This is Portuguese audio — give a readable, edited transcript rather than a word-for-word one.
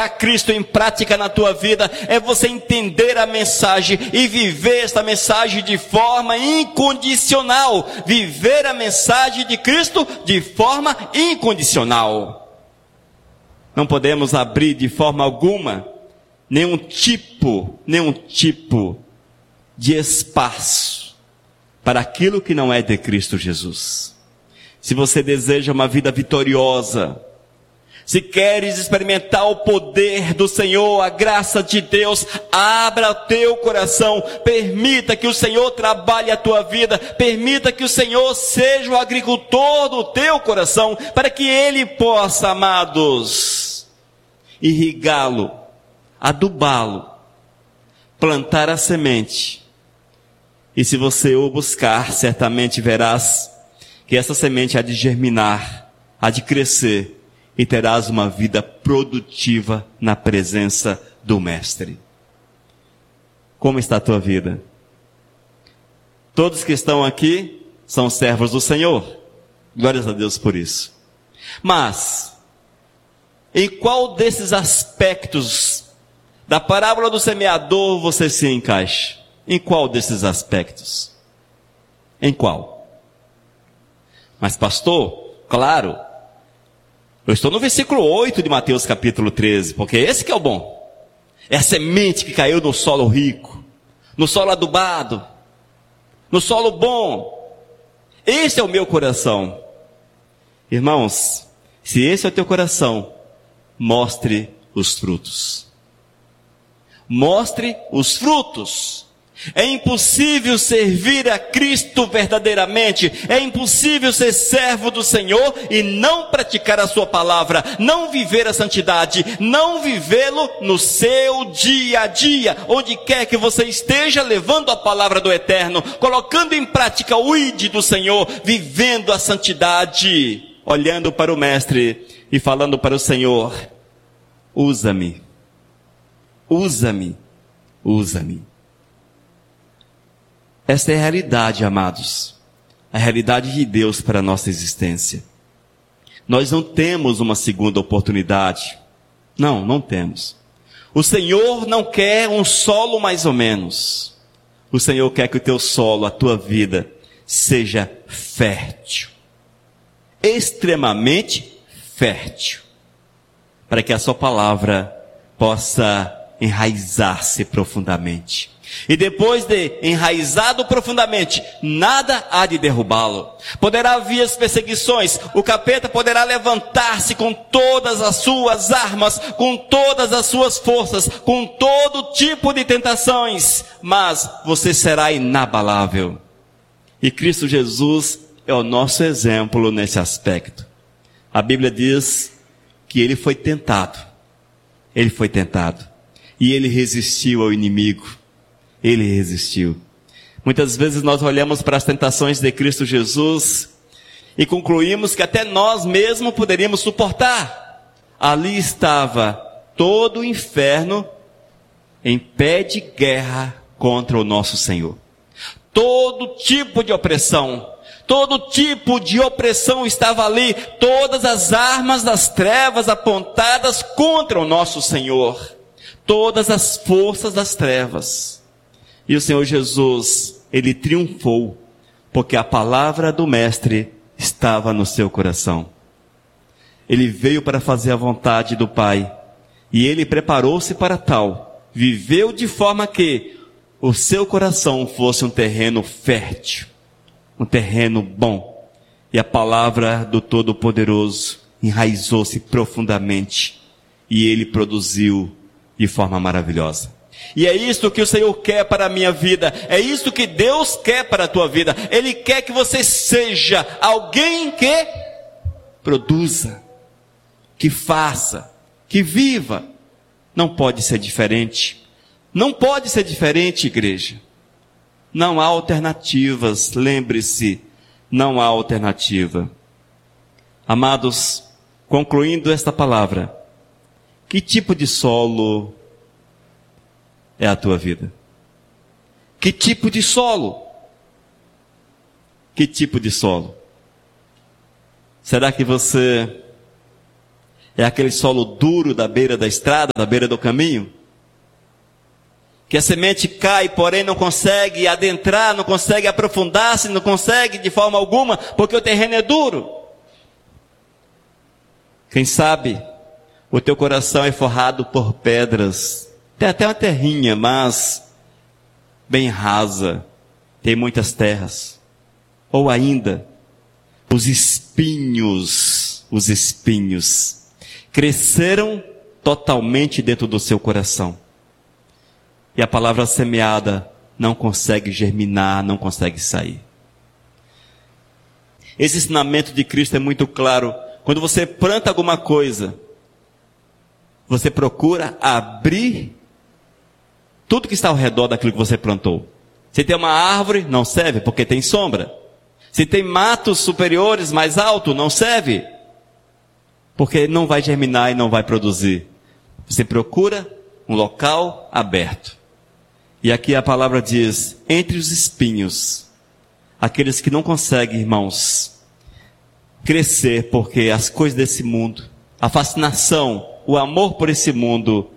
colocar Cristo em prática na tua vida, é você entender a mensagem e viver esta mensagem de forma incondicional. Viver a mensagem de Cristo de forma incondicional. Não podemos abrir de forma alguma nenhum tipo de espaço para aquilo que não é de Cristo Jesus. Se você deseja uma vida vitoriosa, se queres experimentar o poder do Senhor, a graça de Deus, abra o teu coração, permita que o Senhor trabalhe a tua vida, permita que o Senhor seja o agricultor do teu coração, para que Ele possa, amados, irrigá-lo, adubá-lo, plantar a semente. E se você o buscar, certamente verás que essa semente há de germinar, há de crescer, e terás uma vida produtiva na presença do Mestre. Como está a tua vida? Todos que estão aqui são servos do Senhor. Glórias a Deus por isso. Mas, em qual desses aspectos da parábola do semeador você se encaixa? Em qual desses aspectos? Em qual? Mas pastor, claro, eu estou no versículo 8 de Mateus capítulo 13, porque esse que é o bom. É a semente que caiu no solo rico, no solo adubado, no solo bom. Esse é o meu coração. Irmãos, se esse é o teu coração, mostre os frutos. Mostre os frutos. É impossível servir a Cristo verdadeiramente, é impossível ser servo do Senhor e não praticar a sua palavra, não viver a santidade, não vivê-lo no seu dia a dia, onde quer que você esteja, levando a palavra do Eterno, colocando em prática o ID do Senhor, vivendo a santidade, olhando para o Mestre e falando para o Senhor: usa-me, usa-me, usa-me. Esta é a realidade, amados, a realidade de Deus para a nossa existência. Nós não temos uma segunda oportunidade. Não temos. O Senhor não quer um solo mais ou menos. O Senhor quer que o teu solo, a tua vida, seja fértil. Extremamente fértil. Para que a sua palavra possa enraizar-se profundamente. E depois de enraizado profundamente, nada há de derrubá-lo. Poderá vir as perseguições, o capeta poderá levantar-se com todas as suas armas, com todas as suas forças, com todo tipo de tentações, mas você será inabalável. E Cristo Jesus é o nosso exemplo nesse aspecto. A Bíblia diz que ele foi tentado, e ele resistiu ao inimigo. Ele resistiu. Muitas vezes nós olhamos para as tentações de Cristo Jesus e concluímos que até nós mesmos poderíamos suportar. Ali estava todo o inferno em pé de guerra contra o nosso Senhor. Todo tipo de opressão estava ali, todas as armas das trevas apontadas contra o nosso Senhor, todas as forças das trevas. E o Senhor Jesus, ele triunfou, porque a palavra do Mestre estava no seu coração. Ele veio para fazer a vontade do Pai, e ele preparou-se para tal, viveu de forma que o seu coração fosse um terreno fértil, um terreno bom, e a palavra do Todo-Poderoso enraizou-se profundamente, e ele produziu de forma maravilhosa. E é isso que o Senhor quer para a minha vida, é isso que Deus quer para a tua vida. Ele quer que você seja alguém que produza, que faça, que viva. Não pode ser diferente. Não pode ser diferente, igreja. Não há alternativas, lembre-se, não há alternativa. Amados, concluindo esta palavra, que tipo de solo é a tua vida? Que tipo de solo? Que tipo de solo? Será que você É aquele solo duro da beira da estrada, da beira do caminho, que a semente cai, porém não consegue adentrar, não consegue aprofundar-se, não consegue de forma alguma, porque o terreno é duro. Quem sabe o teu coração é forrado por pedras, tem até uma terrinha, mas bem rasa, tem muitas terras. Ou ainda, os espinhos cresceram totalmente dentro do seu coração. E a palavra semeada não consegue germinar, não consegue sair. Esse ensinamento de Cristo é muito claro. Quando você planta alguma coisa, você procura abrir tudo que está ao redor daquilo que você plantou. Se tem uma árvore, não serve porque tem sombra. Se tem matos superiores, mais alto, não serve porque não vai germinar e não vai produzir. Você procura um local aberto. E aqui a palavra diz, entre os espinhos, aqueles que não conseguem, irmãos, crescer, porque as coisas desse mundo, a fascinação, o amor por esse mundo,